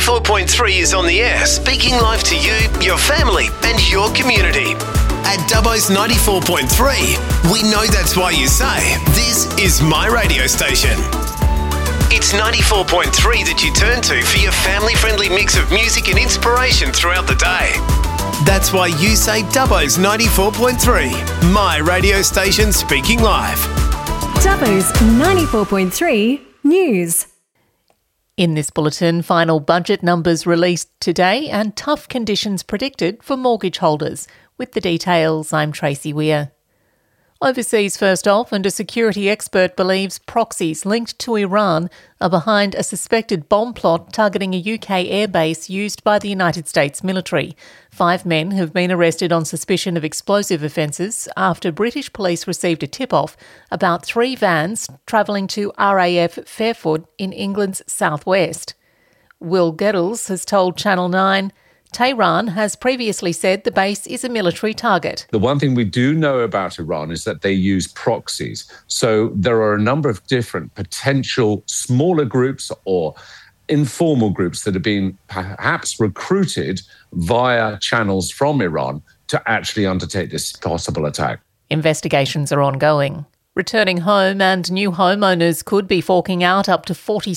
94.3 is on the air, speaking live to you, your family and your community. At Dubbo's 94.3, we know that's why you say, this is my radio station. It's 94.3 that you turn to for your family-friendly mix of music and inspiration throughout the day. That's why you say Dubbo's 94.3, my radio station speaking live. Dubbo's 94.3 News. In this bulletin, final budget numbers released today and tough conditions predicted for mortgage holders. With the details, I'm Tracy Weir. Overseas first off, and a security expert believes proxies linked to Iran are behind a suspected bomb plot targeting a UK airbase used by the United States military. 5 men have been arrested on suspicion of explosive offences after British police received a tip-off about 3 vans travelling to RAF Fairford in England's southwest. Will Geddles has told Channel 9 Tehran has previously said the base is a military target. The one thing we do know about Iran is that they use proxies. So there are a number of different potential smaller groups or informal groups that have been perhaps recruited via channels from Iran to actually undertake this possible attack. Investigations are ongoing. Returning home and new homeowners could be forking out up to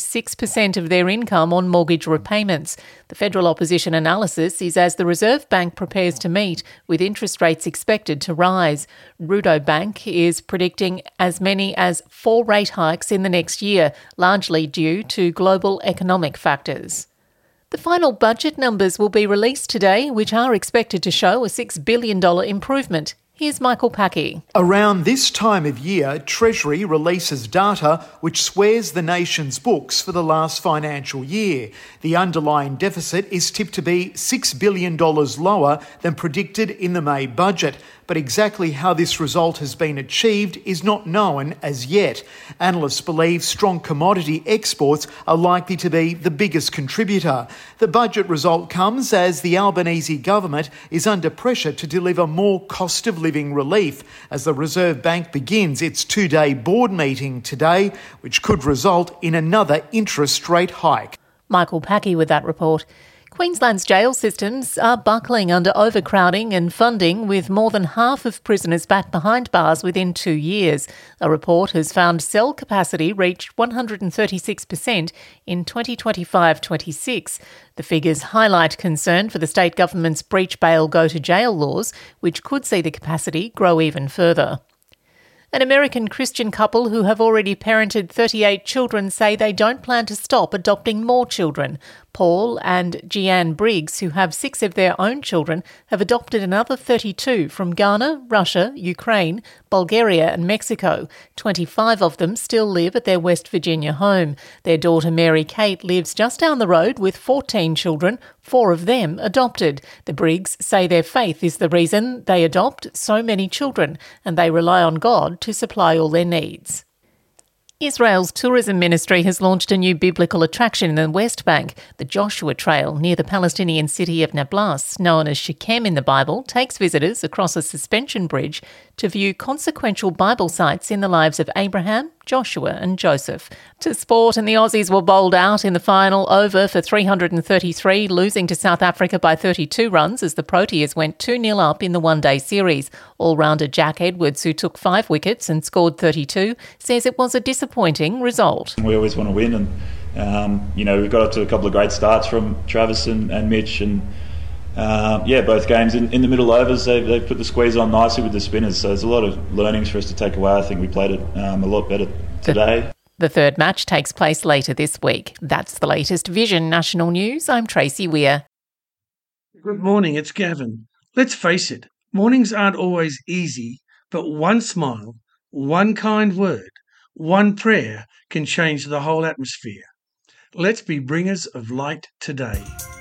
46% of their income on mortgage repayments. The federal opposition analysis is as the Reserve Bank prepares to meet, with interest rates expected to rise. Rudo Bank is predicting as many as 4 rate hikes in the next year, largely due to global economic factors. The final budget numbers will be released today, which are expected to show a $6 billion improvement. Here's Michael Packy. Around this time of year, Treasury releases data which swears the nation's books for the last financial year. The underlying deficit is tipped to be $6 billion lower than predicted in the May budget, but exactly how this result has been achieved is not known as yet. Analysts believe strong commodity exports are likely to be the biggest contributor. The budget result comes as the Albanese government is under pressure to deliver more cost of living relief as the Reserve Bank begins its 2-day board meeting today, which could result in another interest rate hike. Michael Packy with that report. Queensland's jail systems are buckling under overcrowding and funding, with more than half of prisoners back behind bars within 2 years. A report has found cell capacity reached 136% in 2025-26. The figures highlight concern for the state government's breach bail go to jail laws, which could see the capacity grow even further. An American Christian couple who have already parented 38 children say they don't plan to stop adopting more children. Paul and Jeanne Briggs, who have 6 of their own children, have adopted another 32 from Ghana, Russia, Ukraine, Bulgaria and Mexico. 25 of them still live at their West Virginia home. Their daughter Mary Kate lives just down the road with 14 children, 4 of them adopted. The Briggs say their faith is the reason they adopt so many children, and they rely on God to supply all their needs. Israel's tourism ministry has launched a new biblical attraction in the West Bank. The Joshua Trail near the Palestinian city of Nablus, known as Shechem in the Bible, takes visitors across a suspension bridge to view consequential Bible sites in the lives of Abraham, Joshua and Joseph. To sport, and the Aussies were bowled out in the final over for 333, losing to South Africa by 32 runs as the Proteas went 2-0 up in the one-day series. All-rounder Jack Edwards, who took 5 wickets and scored 32, says it was a disappointing result. We always want to win, and we've got up to a couple of great starts from Travis and Mitch, and both games in the middle overs, they've put the squeeze on nicely with the spinners, so there's a lot of learnings for us to take away. I think we played it a lot better today. The third match takes place later this week. That's the latest Vision National News. I'm Tracy Weir. Good morning, it's Gavin. Let's face it, mornings aren't always easy, but one smile, one kind word, one prayer can change the whole atmosphere. Let's be bringers of light today.